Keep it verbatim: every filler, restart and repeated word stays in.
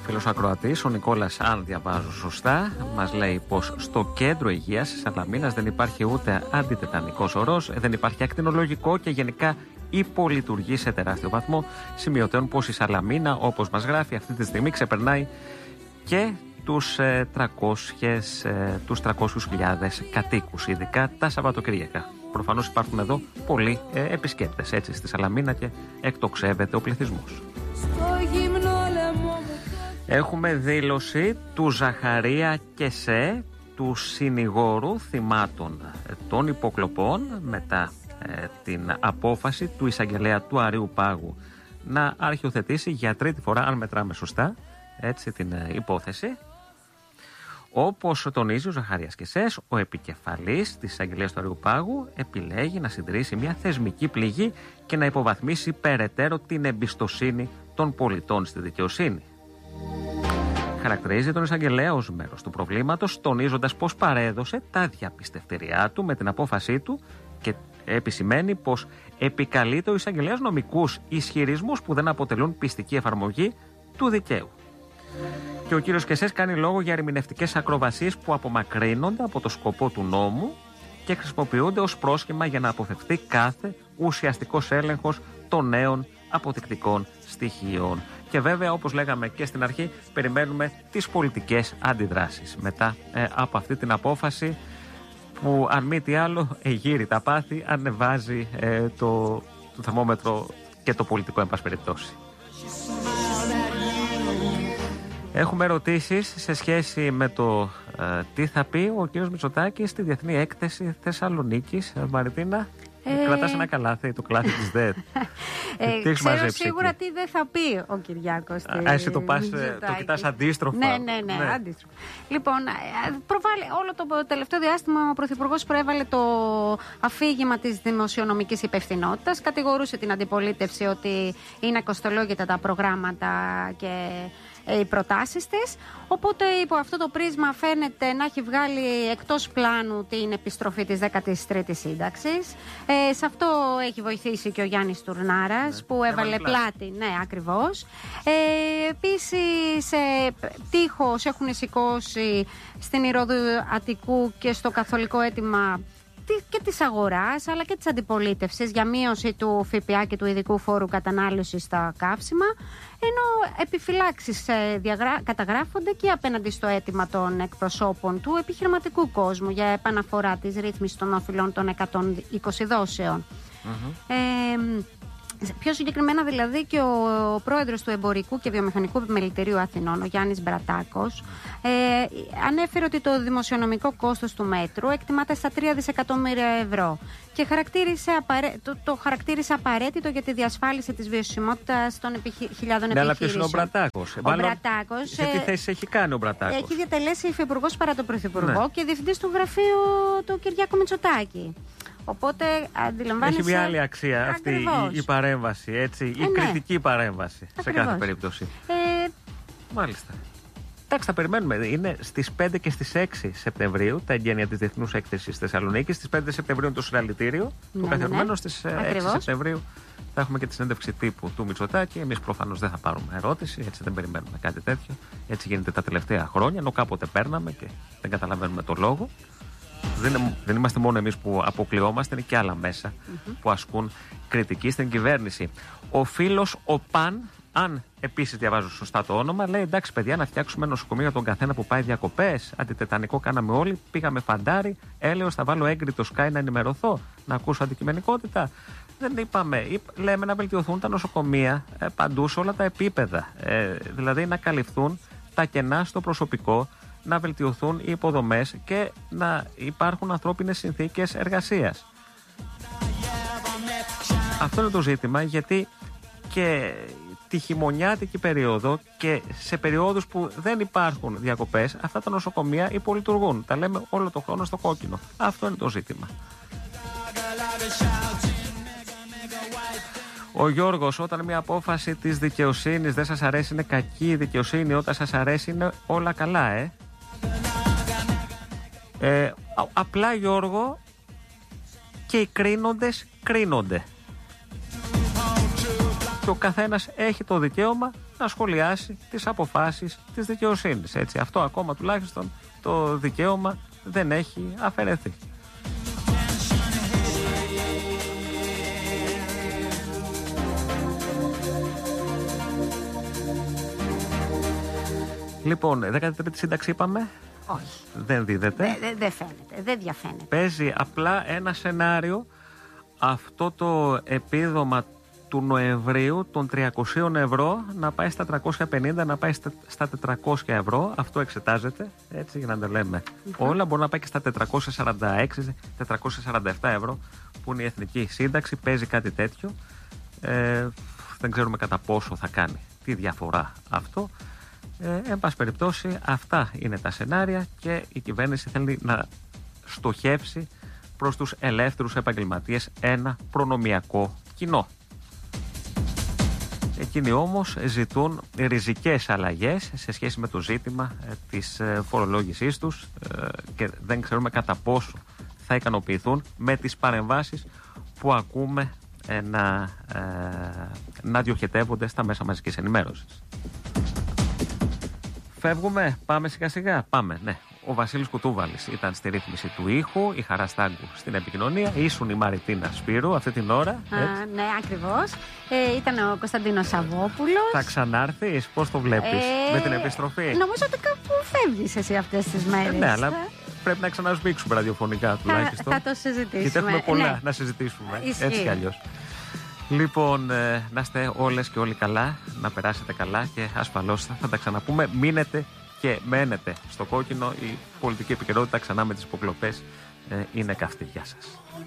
φίλος ακροατής, ο Νικόλας, αν διαβάζω σωστά, μας λέει πως στο κέντρο υγείας της Σαλαμίνας δεν υπάρχει ούτε αντιτετανικός ορός, δεν υπάρχει ακτινολογικό και γενικά υπολειτουργεί σε τεράστιο βαθμό, σημειωτέων πως η Σαλαμίνα, όπως μας γράφει, αυτή τη στιγμή ξεπερνάει και τους, ε, τριακόσιες, ε, τους τριακόσιες χιλιάδες κατοίκους, ειδικά τα Σαββατοκύριακα. Προφανώς υπάρχουν εδώ πολλοί ε, επισκέπτες έτσι στη Σαλαμίνα και εκτοξεύεται ο πληθυσμός. Έχουμε δήλωση του Ζαχαρία Κεσέ, του συνηγόρου θυμάτων των υποκλοπών, μετά ε, την απόφαση του εισαγγελέα του Αρείου Πάγου να αρχιοθετήσει για τρίτη φορά, αν μετράμε σωστά, έτσι την ε, υπόθεση. Όπως τονίζει ο Ζαχαρίας Κεσές, ο επικεφαλής της εισαγγελίας του Αρείου Πάγου επιλέγει να συντηρήσει μια θεσμική πληγή και να υποβαθμίσει περαιτέρω την εμπιστοσύνη των πολιτών στη δικαιοσύνη. Χαρακτηρίζει τον εισαγγελέα ως μέρος του προβλήματος, τονίζοντας πως παρέδωσε τα διαπιστευτηριά του με την απόφασή του και επισημαίνει πως επικαλείται ο εισαγγελέας νομικούς ισχυρισμούς που δεν αποτελούν πιστική εφαρμογή του δικαίου. Και ο κύριος Κεσές κάνει λόγο για ερμηνευτικές ακροβασίες που απομακρύνονται από το σκοπό του νόμου και χρησιμοποιούνται ως πρόσχημα για να αποφευθεί κάθε ουσιαστικός έλεγχος των νέων αποδεικτικών στοιχείων. Και βέβαια, όπως λέγαμε και στην αρχή, περιμένουμε τις πολιτικές αντιδράσεις μετά ε, από αυτή την απόφαση που, αν μη τι άλλο, εγείρει τα πάθη, ανεβάζει ε, το, το θερμόμετρο και το πολιτικό, εν πάση περιπτώσει. Έχουμε ερωτήσεις σε σχέση με το ε, τι θα πει ο κύριος Μητσοτάκης στη Διεθνή Έκθεση Θεσσαλονίκης. Ε, Μαριτίνα, ε... κρατάς ένα καλάθι, το καλάθι της ΔΕΔ. Ε, τι ξέρω σίγουρα εκεί? Τι δεν θα πει ο Κυριάκος. Α, εσύ το, πας, το κοιτάς αντίστροφα. Ναι, ναι, ναι, ναι. Αντίστροφα. Λοιπόν, προβάλλει, όλο το τελευταίο διάστημα ο Πρωθυπουργός προέβαλε το αφήγημα της δημοσιονομικής υπευθυνότητας. Κατηγορούσε την αντιπολίτευση ότι είναι κοστολόγητα τα προγράμματα και οι προτάσεις της. Οπότε υπό αυτό το πρίσμα φαίνεται να έχει βγάλει εκτός πλάνου την επιστροφή της δέκατης τρίτης σύνταξης. Ε, σε αυτό έχει βοηθήσει και ο Γιάννης Τουρνάρας, ναι, που έβαλε πλάτη. Ναι, ακριβώς. Ε, επίσης, ε, τείχος έχουν σηκώσει στην Ηρώδου Αττικού και στο καθολικό αίτημα και της αγοράς αλλά και της αντιπολίτευσης για μείωση του ΦΠΑ και του ειδικού φόρου κατανάλωσης στα καύσιμα, ενώ επιφυλάξεις ε, διαγρα... καταγράφονται και απέναντι στο αίτημα των εκπροσώπων του επιχειρηματικού κόσμου για επαναφορά της ρύθμισης των οφειλών των εκατόν είκοσι δόσεων. Mm-hmm. Ε, Πιο συγκεκριμένα δηλαδή και ο πρόεδρος του Εμπορικού και Βιομηχανικού Επιμελητηρίου Αθηνών, ο Γιάννης Μπρατάκος, ε, ανέφερε ότι το δημοσιονομικό κόστος του μέτρου εκτιμάται στα τρία δισεκατομμύρια ευρώ και χαρακτήρισε απαρέ... το, το χαρακτήρισε απαραίτητο για τη διασφάλιση της βιωσιμότητας των επιχει... χιλιάδων ναι, επιχειρήσεων. Αλλά ποιος είναι ο Μπρατάκος? Ο Μπρατάκος σε τι θέση έχει κάνει ο Μπρατάκος? Έχει διατελέσει υφυπουργός παρά τον Πρωθυπουργό, ναι, και διευθυντής του γραφείου του Κυριάκου Μητσοτάκη. Οπότε αντιλαμβάνεσαι. Έχει μια άλλη αξία αυτή η, η παρέμβαση, έτσι, η ε, κριτική ναι. παρέμβαση. Ακριβώς. Σε κάθε περίπτωση. Ε... Μάλιστα. Εντάξει, θα περιμένουμε. Είναι στις πέντε και στις έξι Σεπτεμβρίου τα εγγένεια της Διεθνούς Έκθεσης Θεσσαλονίκης. Στις πέντε Σεπτεμβρίου είναι το συλλαλητήριο. Ναι, το καθιερωμένο. Ναι. Στις Ακριβώς. έξι Σεπτεμβρίου θα έχουμε και τη συνέντευξη τύπου του Μητσοτάκη. Εμείς προφανώς δεν θα πάρουμε ερώτηση, έτσι δεν περιμένουμε κάτι τέτοιο. Έτσι γίνεται τα τελευταία χρόνια, ενώ κάποτε παίρναμε και δεν καταλαβαίνουμε το λόγο. Δεν, δεν είμαστε μόνο εμείς που αποκλειόμαστε, είναι και άλλα μέσα mm-hmm. που ασκούν κριτική στην κυβέρνηση. Ο φίλος ο Παν, αν επίσης διαβάζω σωστά το όνομα, λέει: εντάξει, παιδιά, να φτιάξουμε νοσοκομείο για τον καθένα που πάει διακοπές. Αντιτετανικό κάναμε όλοι, πήγαμε φαντάρι. Έλεος, θα βάλω έγκριτο Sky να ενημερωθώ, να ακούσω αντικειμενικότητα. Δεν είπαμε, λέμε να βελτιωθούν τα νοσοκομεία ε, παντού σε όλα τα επίπεδα. Ε, δηλαδή να καλυφθούν τα κενά στο προσωπικό, να βελτιωθούν οι υποδομές και να υπάρχουν ανθρώπινες συνθήκες εργασίας. Αυτό είναι το ζήτημα, γιατί και τη χειμωνιάτικη περίοδο και σε περιόδους που δεν υπάρχουν διακοπές, αυτά τα νοσοκομεία υπολειτουργούν. Τα λέμε όλο το χρόνο στο κόκκινο. Αυτό είναι το ζήτημα. Ο Γιώργος, όταν μια απόφαση της δικαιοσύνης δεν σας αρέσει, είναι κακή η δικαιοσύνη. Όταν σας αρέσει, είναι όλα καλά, ε. ε απλά, Γιώργο, και οι κρίνοντες κρίνονται. Και ο καθένας έχει το δικαίωμα να σχολιάσει τις αποφάσεις της δικαιοσύνης. Έτσι, αυτό ακόμα τουλάχιστον το δικαίωμα δεν έχει αφαιρεθεί. Λοιπόν, δέκατη τρίτη σύνταξη είπαμε. Όχι. Δεν δίδεται. Δεν δε, δε φαίνεται, δεν διαφαίνεται. Παίζει απλά ένα σενάριο, αυτό το επίδομα του Νοεμβρίου των τριακόσια ευρώ να πάει στα τριακόσια πενήντα, να πάει στα τετρακόσια ευρώ. Αυτό εξετάζεται, έτσι, για να τα λέμε mm-hmm. όλα. Μπορεί να πάει και στα τετρακόσια σαράντα έξι, τετρακόσια σαράντα επτά ευρώ, που είναι η εθνική σύνταξη. Παίζει κάτι τέτοιο. Ε, δεν ξέρουμε κατά πόσο θα κάνει τη διαφορά αυτό. Ε, εν πάση περιπτώσει, αυτά είναι τα σενάρια και η κυβέρνηση θέλει να στοχεύσει προς τους ελεύθερους επαγγελματίες ένα προνομιακό κοινό. Εκείνοι όμως ζητούν ριζικές αλλαγές σε σχέση με το ζήτημα ε, της ε, φορολόγησής τους ε, και δεν ξέρουμε κατά πόσο θα ικανοποιηθούν με τις παρεμβάσεις που ακούμε ε, να, ε, να διοχετεύονται στα μέσα μαζικής ενημέρωσης. Φεύγουμε, πάμε σιγά σιγά, πάμε, ναι. Ο Βασίλης Κουτούβαλης ήταν στη ρύθμιση του ήχου, η Χαρά Στάγκου στην επικοινωνία, ήσουν η Μαριτίνα Σπύρου αυτή την ώρα. Α, ναι, ακριβώς. Ε, ήταν ο Κωνσταντίνος Σαββόπουλος. Θα ξανάρθεις, πώς το βλέπεις, ε, με την επιστροφή? Νομίζω ότι κάπου φεύγεις εσύ αυτές τις μέρες. Ε, ναι, αλλά πρέπει να ξανασμίξουμε ραδιοφωνικά τουλάχιστον. Θα, θα το συζητήσουμε. Γιατί έχουμε πολλά ναι. να συζητήσουμε, Ισχύει. έτσι κι αλλιώς. Λοιπόν, ε, να είστε όλες και όλοι καλά, να περάσετε καλά και ασφαλώς θα τα ξαναπούμε. Μείνετε και μένετε στο κόκκινο. Η πολιτική επικαιρότητα ξανά με τις υποκλοπές ε, είναι καυτή. Γεια σας.